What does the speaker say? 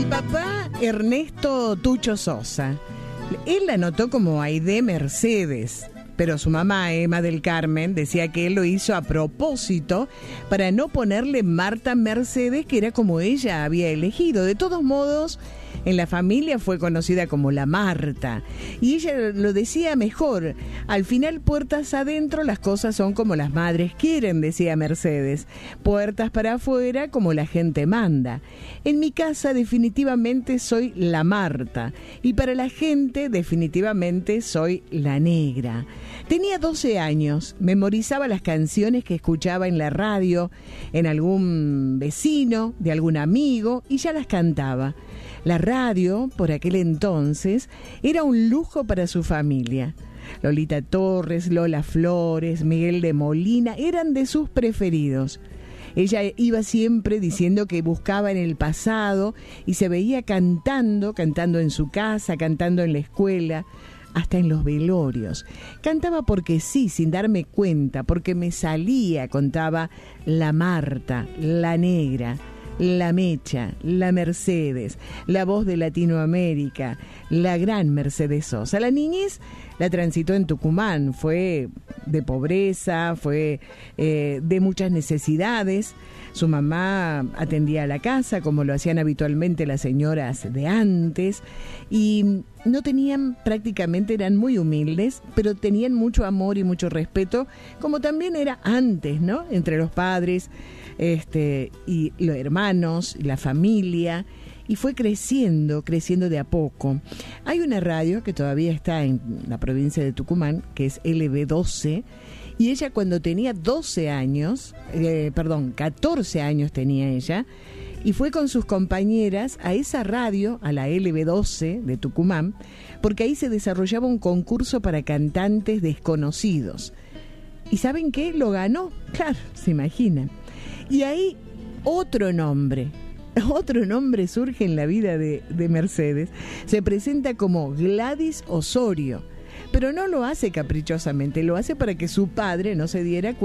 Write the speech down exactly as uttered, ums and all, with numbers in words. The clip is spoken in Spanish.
papá, Ernesto Tucho Sosa, él la anotó como Aide Mercedes, pero su mamá, Emma del Carmen, decía que él lo hizo a propósito para no ponerle Marta Mercedes, que era como ella había elegido. De todos modos, en la familia fue conocida como la Marta, y ella lo decía mejor: al final, puertas adentro, las cosas son como las madres quieren, decía Mercedes, puertas para afuera como la gente manda. En mi casa definitivamente soy la Marta, y para la gente definitivamente soy la Negra. Tenía doce años, memorizaba las canciones que escuchaba en la radio, en algún vecino, de algún amigo, y ya las cantaba. La radio, por aquel entonces, era un lujo para su familia. Lolita Torres, Lola Flores, Miguel de Molina eran de sus preferidos. Ella iba siempre diciendo que buscaba en el pasado y se veía cantando, cantando en su casa, cantando en la escuela, hasta en los velorios. Cantaba porque sí, sin darme cuenta, porque me salía, contaba la Marta, la Negra, la Mecha, la Mercedes, la voz de Latinoamérica, la gran Mercedes Sosa. La niñez la transitó en Tucumán, fue de pobreza, fue eh, de muchas necesidades. Su mamá atendía a la casa, como lo hacían habitualmente las señoras de antes, y no tenían, prácticamente eran muy humildes, pero tenían mucho amor y mucho respeto, como también era antes, ¿no? Entre los padres este, y los hermanos, la familia, y fue creciendo, creciendo de a poco. Hay una radio que todavía está en la provincia de Tucumán, que es L B doce, y ella cuando tenía doce años, eh, perdón, catorce años tenía ella, y fue con sus compañeras a esa radio, a la L B doce de Tucumán, porque ahí se desarrollaba un concurso para cantantes desconocidos. ¿Y saben qué? Lo ganó, claro, se imaginan. Y ahí otro nombre, otro nombre surge en la vida de, de Mercedes. Se presenta como Gladys Osorio, pero no lo hace caprichosamente, lo hace para que su padre no se diera cuenta